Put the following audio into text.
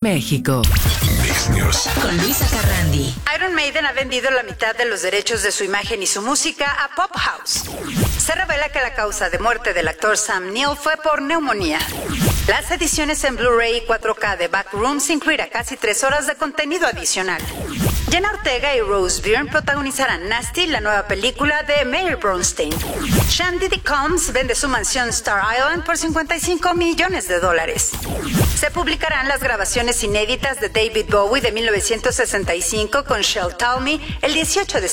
México. Mix News. Con Luisa Carrandi. Iron Maiden ha vendido la mitad de los derechos de su imagen y su música a Pop House. Se revela que la causa de muerte del actor Sam Neill fue por neumonía. Las ediciones en Blu-ray y 4K de Backrooms incluirá casi 3 horas de contenido adicional. Jenna Ortega y Rose Byrne protagonizarán Nasty, la nueva película de Mayer Bronstein. Shandy D. Combs vende su mansión Star Island por $55 millones. Se publicarán las grabaciones inéditas de David Bowie de 1965 con Shel Talmy el 18 de